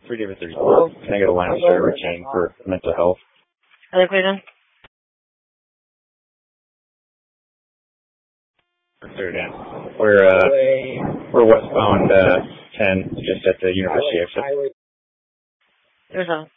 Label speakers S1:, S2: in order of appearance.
S1: 3 David 34. Can I get a line of service chain for mental health?
S2: Other question?
S1: Third down. We're westbound 10, just at the University exit.
S2: There's a